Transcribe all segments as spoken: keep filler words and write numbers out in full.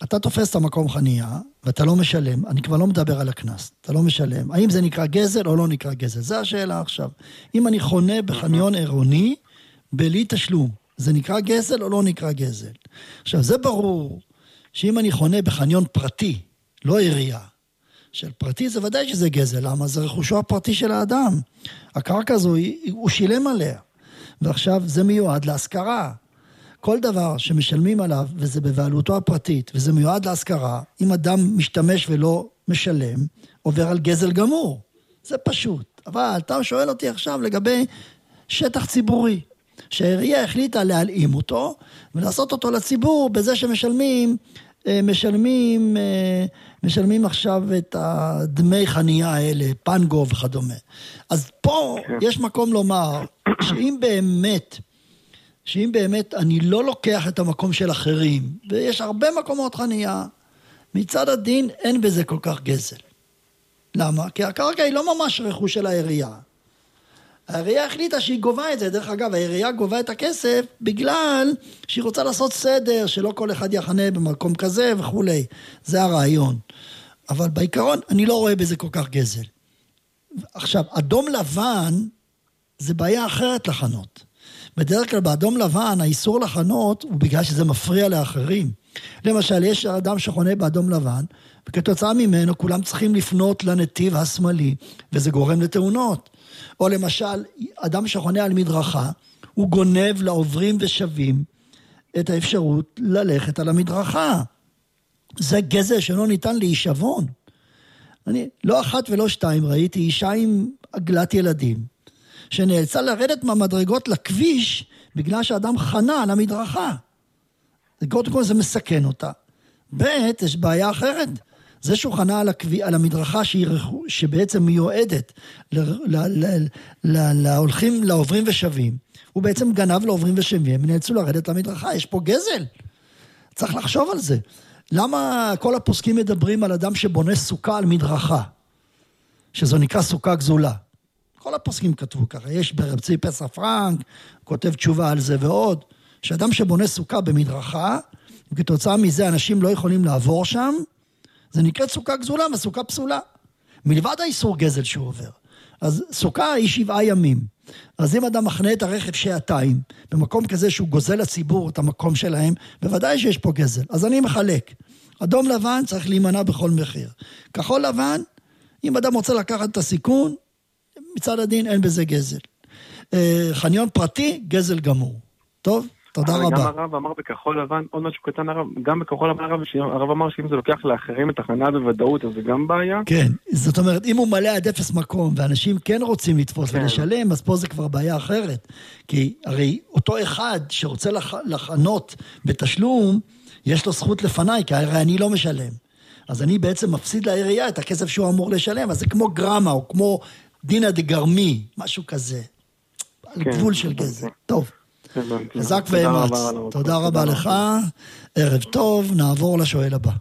אתה תופס את המקום חנייה, ואתה לא משלם, אני כבר לא מדבר על הכנס, אתה לא משלם. האם זה נקרא גזל או לא נקרא גזל? זו השאלה עכשיו. אם אני חונה בחניון עירוני, בלי תשלום, זה נקרא גזל או לא נקרא גזל? עכשיו, זה ברור שאם אני חונה בחניון פרטי, לא עירייה, של פרטי זה ודאי שזה גזל, למה? זה רכושו הפרטי של האדם. הקרקע הזו, הוא שילם עליה, ועכשיו זה מיועד להשכרה. כל דבר שמשלמים עליו, וזה בבעלותו הפרטית, וזה מיועד להשכרה, אם אדם משתמש ולא משלם, עובר על גזל גמור. זה פשוט. אבל אתה שואל אותי עכשיו לגבי שטח ציבורי, שהעירייה החליטה להלאים אותו, ולעשות אותו לציבור בזה שמשלמים, משלמים, משלמים עכשיו את הדמי חנייה האלה, פנגו וכדומה. אז פה יש מקום לומר, שאם באמת, שאם באמת אני לא לוקח את המקום של אחרים, ויש הרבה מקומות חנייה, מצד הדין אין בזה כל כך גזל. למה? כי הקרקע היא לא ממש רכוש של העירייה. העירייה החליטה שהיא גובה את זה, דרך אגב, העירייה גובה את הכסף בגלל שהיא רוצה לעשות סדר, שלא כל אחד יחנה במקום כזה וכו'. זה הרעיון. אבל בעיקרון אני לא רואה בזה כל כך גזל. עכשיו, אדום לבן זה בעיה אחרת לחנות. בדרך כלל באדום לבן האיסור לחנות הוא בגלל שזה מפריע לאחרים. למשל, יש אדם שחונה באדום לבן, וכתוצאה ממנו כולם צריכים לפנות לנתיב השמאלי, וזה גורם לתאונות. או למשל, אדם שחונה על מדרכה, הוא גונב לעוברים ושבים את האפשרות ללכת על המדרכה. זה גזל שלא ניתן להישבון. אני לא אחת ולא שתיים ראיתי אישה עם עגלת ילדים, שנאלצה לרדת מהמדרגות לכביש, בגלל שאדם חנה על המדרכה. קודם כל זה מסכן אותה. ב' יש בעיה אחרת. זה שהוא חנה על, הכבי, על המדרכה שהיא, שבעצם מיועדת להולכים, לעוברים ושבים. הוא בעצם גנב לעוברים ושבים, הם נאלצו לרדת למדרכה. יש פה גזל. צריך לחשוב על זה. למה כל הפוסקים מדברים על אדם שבונה סוכה על מדרכה? שזו נקרא סוכה גזולה. כל הפוסקים כתבו ככה. יש ברבצי פסח פרנק, כותב תשובה על זה ועוד. שאדם שבונה סוכה במדרכה, וכתוצאה מזה אנשים לא יכולים לעבור שם, זה נקרא סוכה גזולה וסוכה פסולה. מלבד האיסור גזל שהוא עובר. אז סוכה היא שבעה ימים. אז אם אדם מחנה את הרכב שעתיים, במקום כזה שהוא גוזל לציבור את המקום שלהם, בוודאי שיש פה גזל. אז אני מחלק. אדום לבן צריך להימנע בכל מחיר. כחול לבן, אם אדם רוצה לקחת את הסיכון, מצד הדין אין בזה גזל. חניון פרטי, גזל גמור. טוב? תודה רבה. גם הרב אמר בכחול לבן, עוד משהו קטן הרב, גם בכחול לבן הרב, הרב אמר שאם זה לוקח לאחרים את החנייה בוודאות, אז זה גם בעיה? כן, זאת אומרת, אם הוא מלא עד אפס מקום, ואנשים כן רוצים לתפוס כן. ולשלם, אז פה זה כבר בעיה אחרת. כי הרי אותו אחד שרוצה לח... לחנות בתשלום, יש לו זכות לפניי, כי הרי אני לא משלם. אז אני בעצם מפסיד לעירייה את הכסף שהוא אמור לשלם, אז זה כמו גרמה, או כמו דינא דגרמי, משהו כזה. על כן, גבול של גזל. טוב. חזק ואמץ. תודה רבה לך. ערב טוב, נעבור לשואל הבא.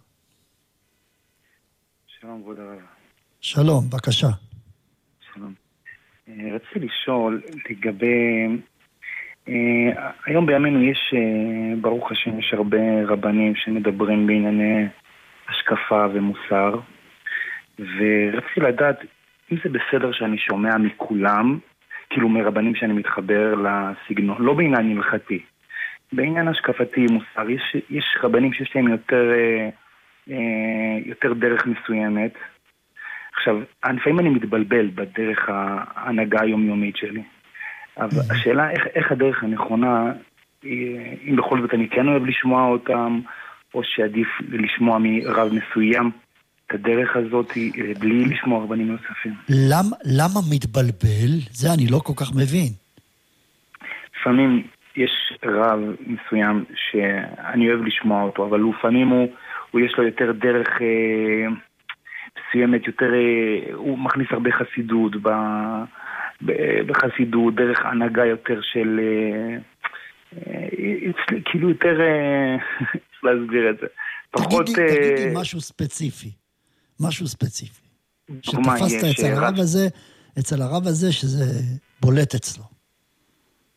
שלום, כבוד הרב. שלום, בבקשה. שלום. רציתי לשאול לגבי, היום בימינו יש, ברוך השם, יש הרבה רבנים שמדברים בענייני השקפה ומוסר, ורציתי לדעת אם זה בסדר שאני שומע מכולם, כאילו מרבנים שאני מתחבר לסגנון, לא בעניין הלכתי, בעניין השקפתי מוסר, יש, יש רבנים שיש להם יותר, יותר דרך מסוימת. עכשיו, לפעמים אני מתבלבל בדרך ההנהגה היומיומית שלי, אבל השאלה איך, איך הדרך הנכונה, אם בכל זאת אני כן אוהב לשמוע אותם, או שעדיף לשמוע מרב מסוים, הדרך הזאת בלי לשמוע רבנים נוספים. למה, למה מתבלבל? זה אני לא כל כך מבין. לפעמים יש רב מסוים שאני אוהב לשמוע אותו, אבל לפעמים הוא, הוא יש לו יותר דרך אה, מסוימת, יותר, אה, הוא מכניס הרבה חסידות, ב, ב, בחסידות, דרך הנהגה יותר של, אה, אה, כאילו יותר, אה, איך להסביר את זה. פחות, תגידי, אה, תגידי משהו ספציפי. משהו ספציפי. שתפסת אצל הרב הזה, אצל הרב הזה שזה בולט אצלו.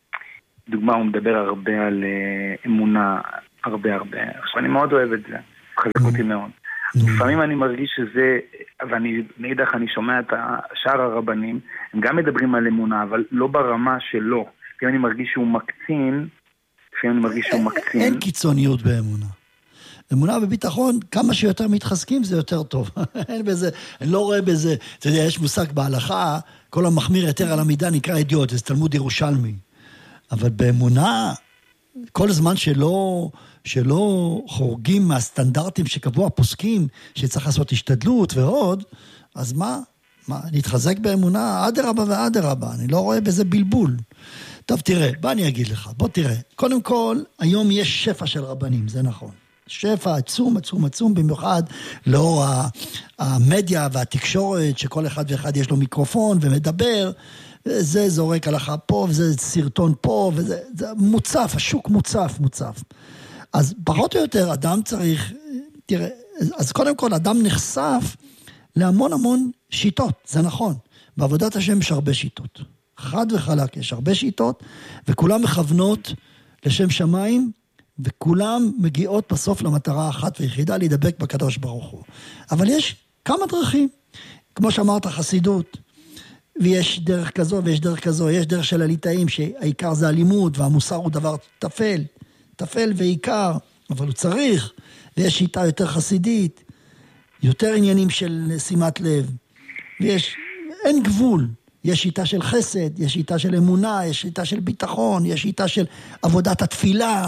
דוגמה, הוא מדבר הרבה על אמונה, הרבה הרבה. עכשיו אני מאוד אוהב את זה. חזק אותי מאוד. לפעמים אני מרגיש שזה, ואני מאידך אני שומע את שאר הרבנים, הם גם מדברים על אמונה, אבל לא ברמה שלו. לפעמים אני מרגיש שהוא מקצין, לפעמים אני מרגיש שהוא מקצין. אין קיצוניות באמונה. אמונה בביטחון, כמה שיותר מתחזקים זה יותר טוב. אין בזה, אני לא רואה בזה, אתה יודע, יש מושג בהלכה, כל המחמיר יותר על המידה נקרא אידיוט, זה תלמוד ירושלמי. אבל באמונה, כל זמן שלא, שלא חורגים מהסטנדרטים שקבוע פוסקים, שצריך לעשות השתדלות ועוד, אז מה? מה? נתחזק באמונה, אדרבה ואדרבה, אני לא רואה בזה בלבול. טוב, תראה, בוא אני אגיד לך, בוא תראה. קודם כל, היום יש שפע של רבנים, זה נכון. שפע עצום, עצום, עצום, במיוחד לאור המדיה והתקשורת, שכל אחד ואחד יש לו מיקרופון ומדבר, זה זורק הלכה פה, וזה סרטון פה, וזה זה מוצף, השוק מוצף, מוצף. אז פחות או יותר, אדם צריך, תראה, אז קודם כל, אדם נחשף להמון המון שיטות, זה נכון. בעבודת השם יש הרבה שיטות. חד וחלק, יש הרבה שיטות, וכולם מכוונות לשם שמיים, וכולם מגיעות בסוף למטרה אחת ויחידה, להידבק בקדוש ברוך הוא. אבל יש כמה דרכים, כמו שאמרת, חסידות, ויש דרך כזו ויש דרך כזו, יש דרך של הליטאים, שהעיקר זה הלימוד, והמוסר הוא דבר תפל, תפל ועיקר, אבל הוא צריך, ויש שיטה יותר חסידית, יותר עניינים של שימת לב, ויש, אין גבול, יש שיטה של חסד, יש שיטה של אמונה, יש שיטה של ביטחון, יש שיטה של עבודת התפילה,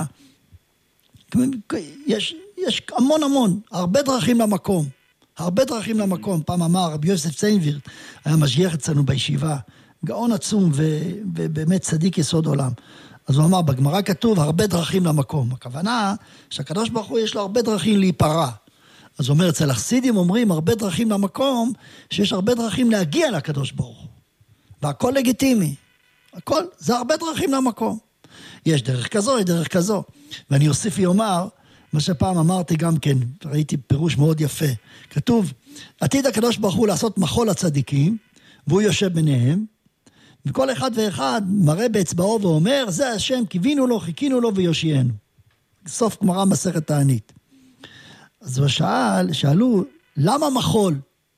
יש, יש המון המון, הרבה דרכים למקום, הרבה דרכים למקום. פעם אמר רבי יוסף ציינווירט, היה משגיח אצלנו בישיבה, גאון עצום ובאמת צדיק יסוד עולם. אז הוא אמר, בגמרא כתוב הרבה דרכים למקום. הכוונה שהקדוש ברוך הוא יש לו הרבה דרכים להיפרע. אז הוא אומר, אצל החסידים אומרים הרבה דרכים למקום, שיש הרבה דרכים להגיע לקדוש ברוך הוא. והכל לגיטימי. הכל, זה הרבה דרכים למקום. יש דרך כזו, יש דרך כזו. ואני אוסיף ואומר, מה שפעם אמרתי גם כן, ראיתי פירוש מאוד יפה. כתוב, עתיד הקדוש ברוך הוא לעשות מחול לצדיקים, והוא יושב ביניהם, וכל אחד ואחד מראה באצבעו ואומר, זה השם, קיווינו לו, חיכינו לו ויושיינו. סוף גמרא מסכת תענית. אז הוא שאל, שאלו, למה מחול?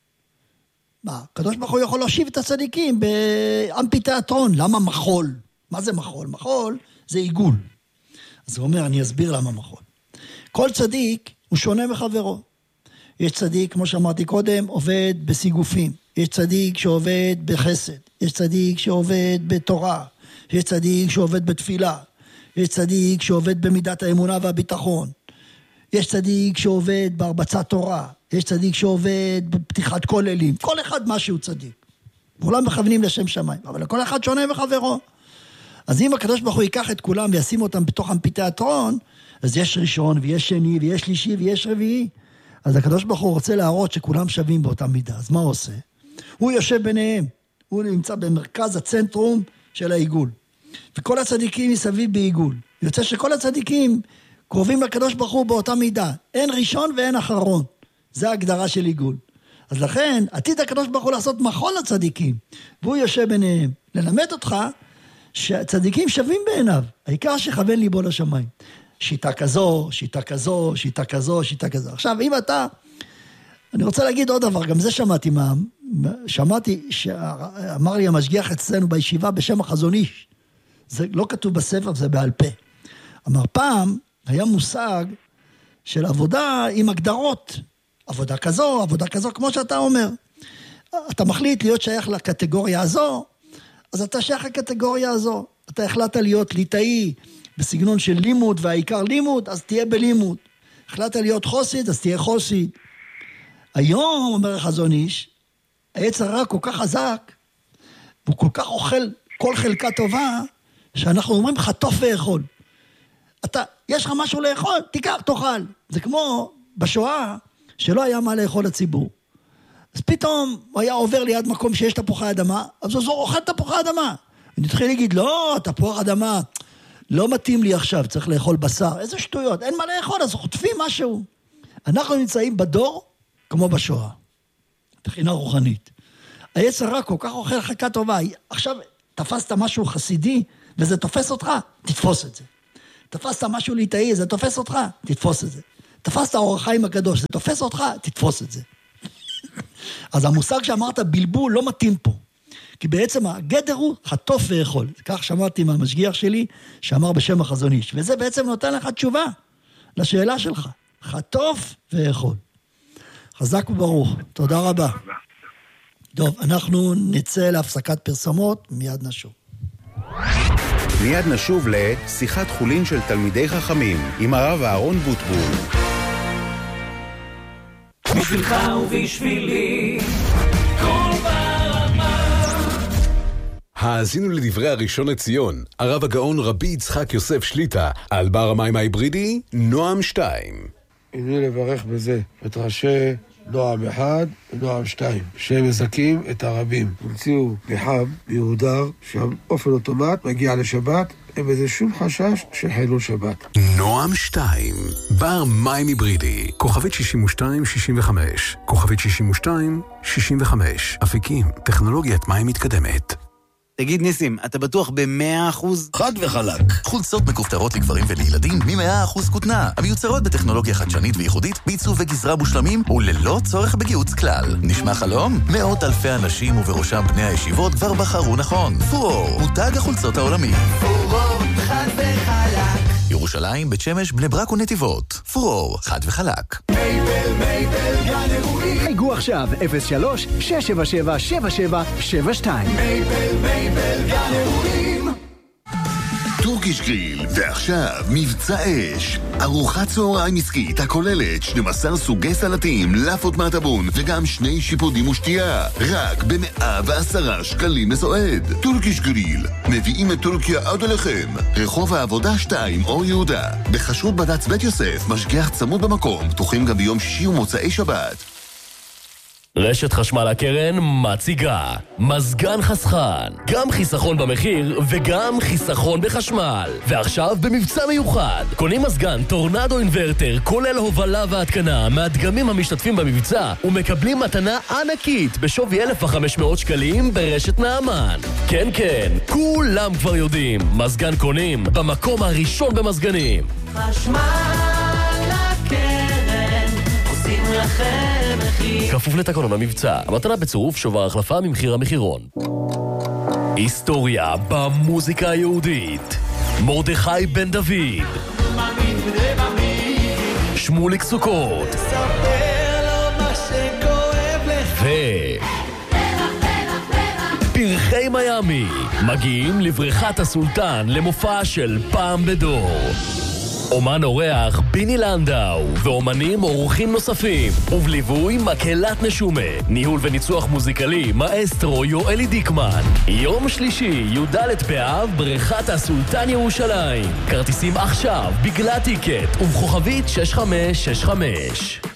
מה, הקדוש ברוך הוא יכול להושיב את הצדיקים באמפיתיאטרון, למה מחול? מה זה מחול? מחול זה עיגול. אז הוא אומר, אני אסביר למה מחול. כל צדיק הוא שונה מחברו. יש צדיק, כמו שאמרתי קודם, עובד בסיגופים. יש צדיק שעובד בחסד. יש צדיק שעובד בתורה. יש צדיק שעובד בתפילה. יש צדיק שעובד במידת האמונה והביטחון. יש צדיק שעובד בהרבצת תורה. יש צדיק שעובד בפתיחת כוללים. כל אחד משהו צדיק. כולם מכוונים לשם שמיים. אבל כל אחד שונה מחברו. אז אם הקדוש ברוך הוא ייקח את כולם וישים אותם בתוך אמפיתיאטרון, אז יש ראשון ויש שני ויש שלישי ויש רביעי. אז הקדוש ברוך הוא רוצה להראות שכולם שווים באותה מידה. אז מה הוא עושה? הוא יושב ביניהם. הוא נמצא במרכז הצנטרום של העיגול. וכל הצדיקים מסביב בעיגול. יוצא שכל הצדיקים קרובים לקדוש ברוך הוא באותה מידה. אין ראשון ואין אחרון. זה ההגדרה של עיגול. אז לכן, עתיד הקדוש ברוך הוא לעשות מחול לצדיקים. והוא יושב ביניהם. ללמד אותך שהצדיקים שווים בעיניו. העיקר שכוון ליבו לשמיים. שיטה כזו, שיטה כזו, שיטה כזו, שיטה כזו. עכשיו, אם אתה, אני רוצה להגיד עוד דבר, גם זה שמעתי מה, שמעתי שאמר לי המשגיח אצלנו בישיבה בשם החזון איש. זה לא כתוב בספר, זה בעל פה. אמר, פעם היה מושג של עבודה עם הגדרות. עבודה כזו, עבודה כזו, כמו שאתה אומר. אתה מחליט להיות שייך לקטגוריה הזו, אז אתה שייך לקטגוריה הזו. אתה החלטת להיות ליטאי, בסגנון של לימוד, והעיקר לימוד, אז תהיה בלימוד. החלטת להיות חוסיד, אז תהיה חוסיד. היום, אומר החזון איש, העץ הרע כל כך חזק, והוא כל כך אוכל כל חלקה טובה, שאנחנו אומרים לך, טוף ואכול. אתה, יש לך משהו לאכול, תיקח, תאכל. זה כמו בשואה, שלא היה מה לאכול לציבור. אז פתאום הוא היה עובר ליד מקום שיש תפוחי אדמה, אז הוא אוכל תפוחי אדמה. ונתחיל להגיד, לא, תפוח אדמה, לא מתאים לי עכשיו, צריך לאכול בשר. איזה שטויות, אין מה לאכול, אז חוטפים משהו. אנחנו נמצאים בדור, כמו בשואה. תחינה רוחנית. העץ הרע כל כך אוכל חלקה טובה. עכשיו תפסת משהו חסידי, וזה תופס אותך, תתפוס את זה. תפסת משהו ליטאי, זה תופס אותך, תתפוס את זה. תפסת אור החיים הקדוש, זה תופס אותך, תתפוס את זה. אז המושג שאמרת בלבול לא מתאים פה. כי בעצם הגדר הוא חטוף ואכול. כך שמעתי מהמשגיח שלי, שאמר בשם החזון איש. וזה בעצם נותן לך תשובה לשאלה שלך. חטוף ואכול. חזק וברוך. תודה רבה. טוב, אנחנו נצא להפסקת פרסומות, מיד נשוב. מיד נשוב לשיחת חולין של תלמידי חכמים, עם הרב אהרון בוטבול. בשבילך ובשבילי, כל ברמה. האזינו לדברי הראשון לציון, הרב הגאון רבי יצחק יוסף שליטה, על בר המים ההיברידי, נועם שתיים. הנה לברך בזה את ראשי נועם אחד ונועם שתיים, שהם מזכים את הרבים. המציאו פחם מיהודר, שהאופן אוטומט מגיע לשבת, אין בזה שום חשש של חילול שבת. נועם שתיים, בר מים היברידי, כוכבית שישים ושתיים שישים וחמש, כוכבית שישים ושתיים שישים וחמש, אפיקים, טכנולוגיית מים מתקדמת. תגיד ניסים, אתה בטוח ב-מאה אחוז? חד וחלק. חולצות מכופתרות לגברים ולילדים מ-מאה אחוז כותנה, המיוצרות בטכנולוגיה חדשנית וייחודית, בעיצוב וגזרה מושלמים וללא צורך בגיוץ כלל. נשמע חלום? מאות אלפי אנשים ובראשם בני הישיבות כבר בחרו נכון. פורור, מותג החולצות העולמי. פורור, חד וחלק. ירושלים, בית שמש, בני ברק ונתיבות. פורור, חד וחלק. מייבל, מייבל, גן אירועים. חייגו עכשיו, אפס שלוש שש שבע שבע שבע שבע שבע שתיים. מייבל, מייבל, גן אירועים. טורקיש גריל, ועכשיו מבצע אש. ארוחת צהריים עסקית הכוללת שנים עשר סוגי סלטים, לאפות מהטבון וגם שני שיפודים ושתייה. רק ב-מאה ועשרה שקלים לסועד. טורקיש גריל, מביאים את טורקיה עד אליכם. רחוב העבודה שתיים, אור יהודה. בחשרות בד"ץ בית יוסף, משגיח צמוד במקום, פתוחים גם ביום שישי ומוצאי שבת. רשת חשמל הקרן מציגה מזגן חסכן, גם חיסכון במחיר וגם חיסכון בחשמל. ועכשיו במבצע מיוחד, קונים מזגן טורנדו אינברטר כולל הובלה והתקנה מהדגמים המשתתפים במבצע ומקבלים מתנה ענקית בשווי אלף וחמש מאות שקלים ברשת נעמן. כן כן, כולם כבר יודעים, מזגן קונים במקום הראשון במזגנים. חשמל הקרן עושים לכם מחיר. כפוף לתקנון המבצע, המתנה בצירוף שובר החלפה ממחיר המחירון. היסטוריה במוזיקה היהודית. מרדכי בן דוד, שמוליק סוכות ו... פרחי מיאמי מגיעים לבריכת הסולטן למופע של פעם בדור. אומן אורח ביני לנדאו ואומנים אורחים נוספים ובליווי מקהלת נשומה, ניהול וניצוח מוזיקלי מאסטרו יואלי דיקמן. יום שלישי י"ד באב, בריכת הסולטן ירושלים. כרטיסים עכשיו בגלל טיקט ובכוכבית שש חמש שש חמש.